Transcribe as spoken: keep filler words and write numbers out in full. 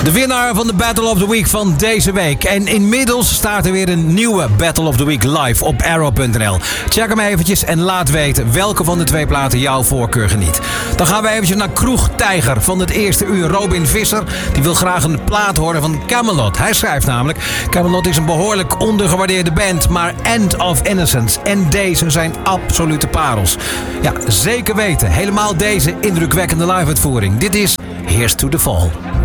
De winnaar van de Battle of the Week van deze week. En inmiddels staat er weer een nieuwe Battle of the Week live op arrow punt n l. Check hem eventjes en laat weten welke van de twee platen jouw voorkeur geniet. Dan gaan we eventjes naar Kroeg Tijger van het eerste uur. Robin Visser, die wil graag een plaat horen van Kamelot. Hij schrijft namelijk: Kamelot is een behoorlijk ondergewaardeerde band, maar End of Innocence en deze zijn absolute parels. Ja, zeker weten. Helemaal deze indrukwekkende live-uitvoering. Dit is Here's to the Fall.